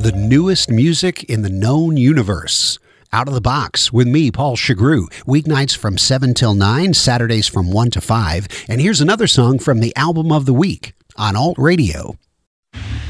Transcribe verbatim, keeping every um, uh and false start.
the newest music in the known universe. Out of the Box with me, Paul Chagru. Weeknights from seven till nine, Saturdays from one to five. And here's another song from the album of the week on Alt Radio.